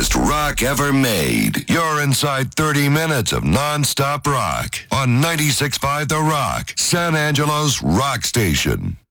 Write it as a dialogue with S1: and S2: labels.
S1: greatest rock ever made. You're inside 30 minutes of non-stop rock on 96.5 The Rock, San Angelo's rock station.